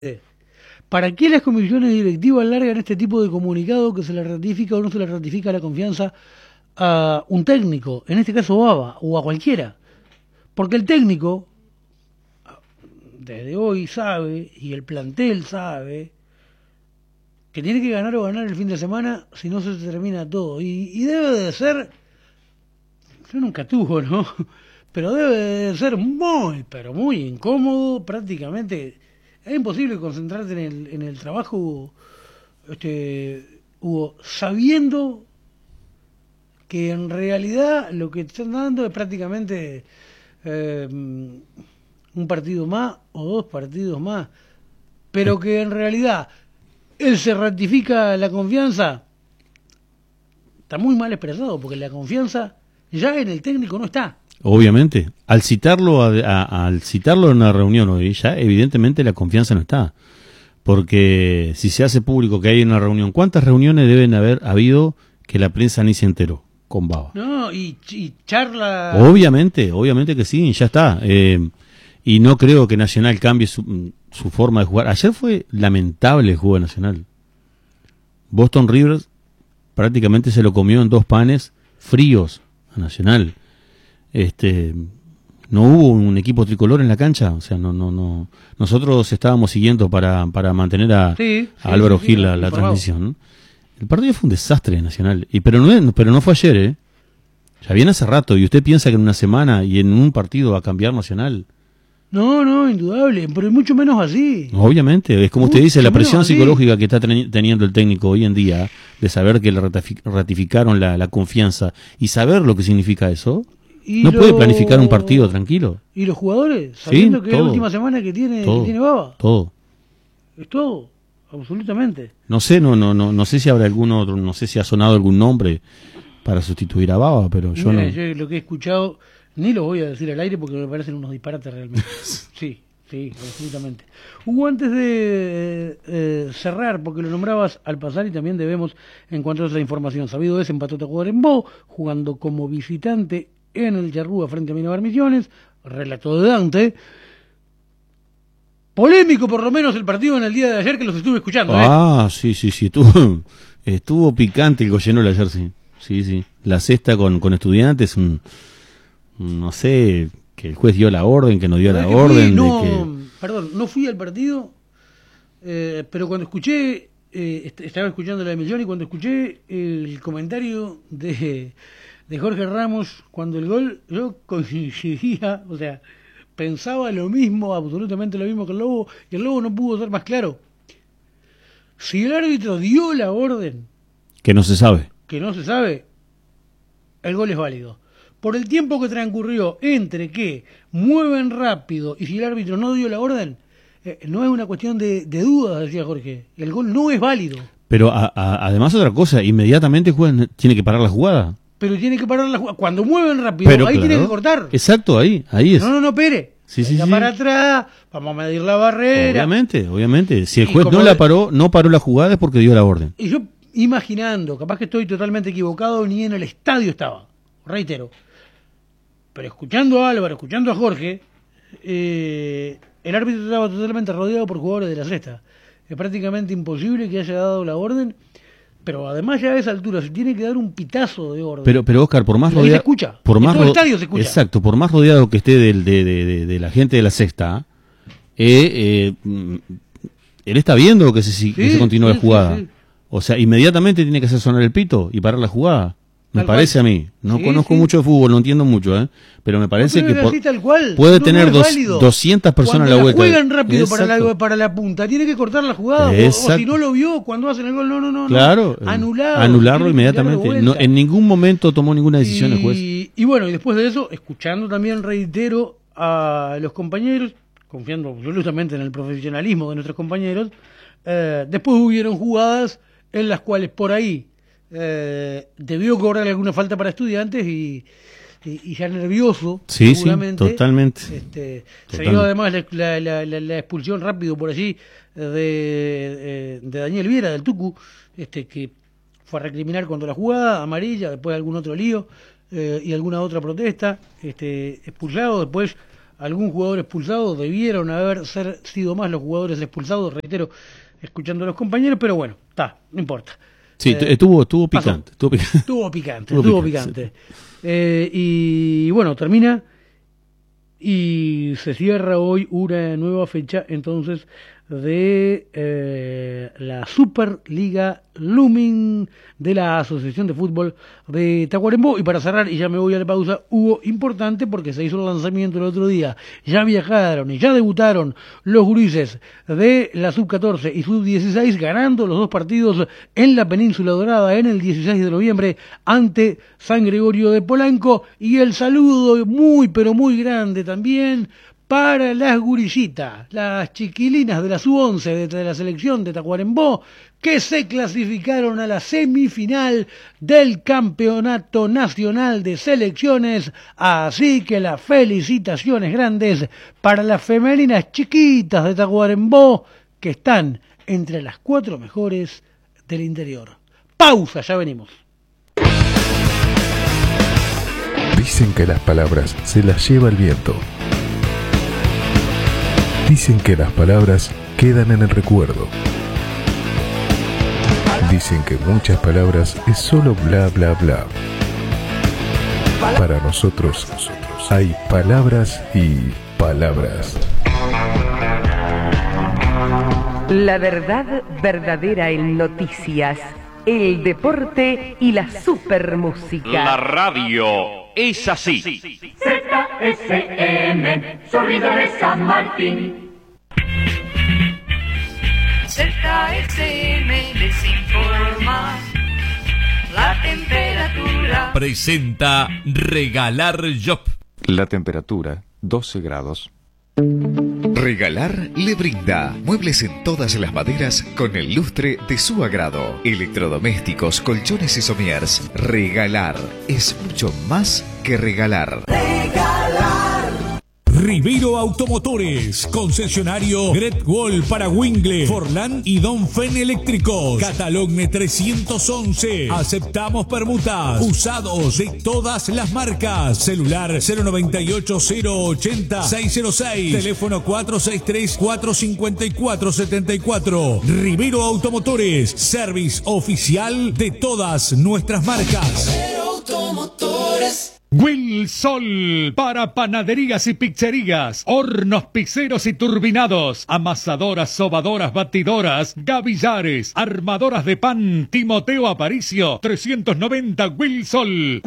¿Para qué las comisiones directivas largan este tipo de comunicado que se le ratifica o no se le ratifica la confianza a un técnico, en este caso Bava, o a cualquiera? Porque el técnico, desde hoy sabe, y el plantel sabe, que tiene que ganar o ganar el fin de semana, si no se termina todo. Y debe de ser, yo nunca tuvo, ¿no? Pero debe de ser muy, pero muy incómodo, prácticamente. Es imposible concentrarte en el trabajo, Hugo, sabiendo que en realidad lo que te están dando es prácticamente un partido más o dos partidos más, pero que en realidad él se ratifica la confianza, está muy mal expresado, porque la confianza ya en el técnico no está. Obviamente, al citarlo al citarlo en una reunión hoy, ya evidentemente la confianza no está. Porque si se hace público que hay una reunión, ¿cuántas reuniones deben haber habido que la prensa ni se enteró con Bava? No, y charla... Obviamente que sí, ya está. Y no creo que Nacional cambie su forma de jugar. Ayer fue lamentable el juego de Nacional. Boston River prácticamente se lo comió en dos panes fríos a Nacional. No hubo un equipo tricolor en la cancha, o sea, no. Nosotros estábamos siguiendo para mantener a Álvaro Gil la transmisión, ¿no? El partido fue un desastre de Nacional, pero no fue ayer, ¿eh? Ya viene hace rato, y usted piensa que en una semana y en un partido va a cambiar Nacional. No, indudable, pero mucho menos así. Obviamente, es como usted dice, la presión psicológica que está teniendo el técnico hoy en día, de saber que le ratificaron la confianza, y saber lo que significa eso. No puede planificar un partido tranquilo. ¿Y los jugadores? Sabiendo que es la última semana que tiene Bava. Todo. Es todo, absolutamente. No sé si habrá algún otro, no sé si ha sonado algún nombre para sustituir a Bava, pero yo no. Yo lo que he escuchado, ni lo voy a decir al aire porque me parecen unos disparates realmente. Sí, absolutamente. Hugo, antes de cerrar, porque lo nombrabas al pasar y también debemos encontrar esa información. Sabido es, empató Tacuarembó, jugando como visitante en el Charrúa frente a Miramar Misiones, relato de Dante. Polémico por lo menos el partido en el día de ayer, que los estuve escuchando. Sí, estuvo picante el Goyenol ayer, sí. La cesta con Estudiantes, no sé, que el juez dio la orden, que no dio la orden. Perdón, no fui al partido, pero cuando escuché, estaba escuchando la emisión, y cuando escuché el comentario de Jorge Ramos cuando el gol, yo coincidía, o sea, pensaba lo mismo, absolutamente lo mismo que el Lobo, y el Lobo no pudo ser más claro. Si el árbitro dio la orden, que no se sabe, el gol es válido. Por el tiempo que transcurrió entre que mueven rápido y si el árbitro no dio la orden, no es una cuestión de dudas, decía Jorge, el gol no es válido. Pero además otra cosa, inmediatamente el juez tiene que parar la jugada. Pero tiene que parar la jugada. Cuando mueven rápido, ahí tiene que cortar. Exacto, ahí es. No, espere. Sí. Para atrás, vamos a medir la barrera. Obviamente. Si el juez no paró la jugada es porque dio la orden. Y yo imaginando, capaz que estoy totalmente equivocado, ni en el estadio estaba, reitero. Pero escuchando a Álvaro, escuchando a Jorge, el árbitro estaba totalmente rodeado por jugadores de la sexta. Es prácticamente imposible que haya dado la orden. Pero además ya a esa altura se tiene que dar un pitazo de orden. Pero Oscar, por más rodeado, se escucha. Todo el estadio se escucha. Exacto, por más rodeado que esté de la gente de la sexta, él está viendo que se continúa la jugada. Sí. O sea, inmediatamente tiene que hacer sonar el pito y parar la jugada. Me parece a mí. No conozco mucho de fútbol, no entiendo mucho, pero me parece que puede tener 200 personas a la vuelta. Juegan rápido para la punta, tiene que cortar la jugada. O si no lo vio cuando hacen el gol, no. Claro, anularlo inmediatamente. No, en ningún momento tomó ninguna decisión el juez. Y bueno, y después de eso, escuchando también, reitero, a los compañeros, confiando absolutamente en el profesionalismo de nuestros compañeros, después hubieron jugadas en las cuales por ahí debió cobrar alguna falta para Estudiantes y ya nervioso, seguramente. Sí, totalmente. Se dio además la expulsión rápido por allí de Daniel Viera, del Tucu, que fue a recriminar contra la jugada, amarilla, después algún otro lío y alguna otra protesta, expulsado, después algún jugador expulsado, debieron sido más los jugadores expulsados, reitero, escuchando a los compañeros, pero bueno, no importa. Sí, estuvo picante. Estuvo picante. Sí. Y bueno, termina y se cierra hoy una nueva fecha entonces de la Superliga Lumin de la Asociación de Fútbol de Tacuarembó. Y para cerrar, y ya me voy a la pausa, hubo importante porque se hizo el lanzamiento el otro día, ya viajaron y ya debutaron los gurises de la Sub-14 y Sub-16, ganando los 2 partidos en la Península Dorada en el 16 de noviembre ante San Gregorio de Polanco. Y el saludo muy pero muy grande también para las gurisitas, las chiquilinas de la Sub-11 de la selección de Tacuarembó, que se clasificaron a la semifinal del Campeonato Nacional de Selecciones. Así que las felicitaciones grandes para las femeninas chiquitas de Tacuarembó, que están entre las 4 mejores del interior. Pausa, ya venimos. Dicen que las palabras se las lleva el viento. Dicen que las palabras quedan en el recuerdo. Dicen que muchas palabras es solo bla bla bla. Para nosotros hay palabras y palabras. La verdad verdadera en noticias, el deporte y la supermúsica. La radio es así. ZSM, sonido de San Martín. ZSM les informa la temperatura. Presenta Regalar Job. La temperatura, 12 grados. Regalar le brinda muebles en todas las maderas con el lustre de su agrado. Electrodomésticos, colchones y somiers. Regalar es mucho más que regalar. Rivero Automotores, concesionario Great Wall para Wingle, Forlán y Donfen Eléctricos. Catalogne 311. Aceptamos permutas. Usados de todas las marcas. Celular 098-080-606. Teléfono 463-454-74. Rivero Automotores, service oficial de todas nuestras marcas. Rivero Automotores. Wilsol para panaderías y pizzerías, hornos pizzeros y turbinados, amasadoras, sobadoras, batidoras, gavillares, armadoras de pan. Timoteo Aparicio 390 Wilsol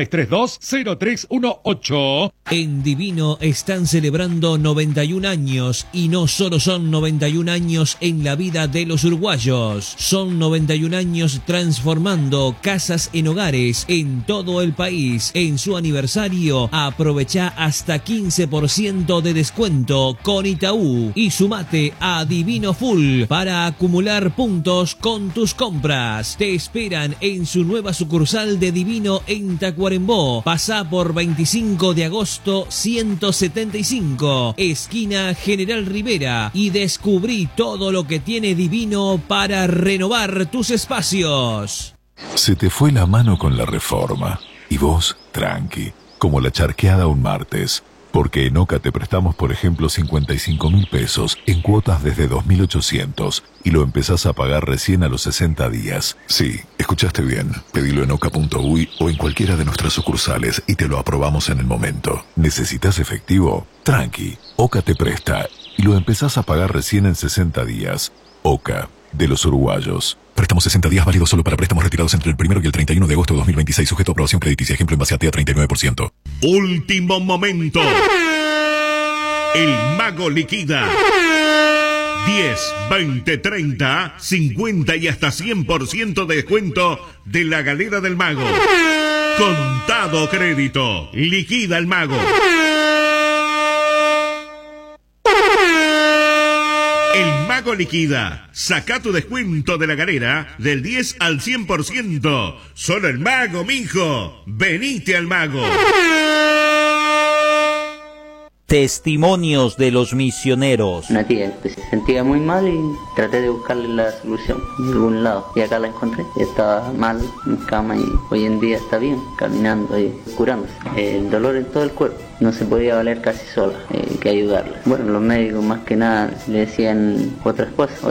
4632-0318. En Divino están celebrando 91 años y no solo son 91 años en la vida de los uruguayos, son 91 años transformando casas en hogares en todo el país. En su aniversario, aprovecha hasta 15% de descuento con Itaú y sumate a Divino Full para acumular puntos con tus compras. Te esperan en su nueva sucursal de Divino en Tacuarembó. Pasá por 25 de agosto 175, esquina General Rivera, y descubrí todo lo que tiene Divino para renovar tus espacios. Se te fue la mano con la reforma. Y vos, tranqui, como la charqueada un martes. Porque en Oca te prestamos, por ejemplo, 55.000 pesos en cuotas desde 2.800 y lo empezás a pagar recién a los 60 días. Sí, escuchaste bien. Pedilo en oca.uy o en cualquiera de nuestras sucursales y te lo aprobamos en el momento. ¿Necesitas efectivo? Tranqui, Oca te presta y lo empezás a pagar recién en 60 días. Oca, de los uruguayos. Préstamos 60 días válidos solo para préstamos retirados entre el 1 y el 31 de agosto de 2026, sujeto a aprobación crediticia. Ejemplo en base a TEA 39%. Último momento. El Mago liquida. 10, 20, 30, 50 y hasta 100% de descuento de la Galera del Mago. Contado crédito. Liquida el Mago. El Mago liquida. Saca tu descuento de la galera del 10 al 100%. Solo el Mago, mijo. Venite al Mago. Testimonios de los misioneros. Una tía que se sentía muy mal y traté de buscarle la solución en algún lado. Y acá la encontré. Estaba mal en cama y hoy en día está bien, caminando y curándose. El dolor en todo el cuerpo. no se podía valer casi sola, que ayudarla. Bueno, los médicos más que nada le decían otras cosas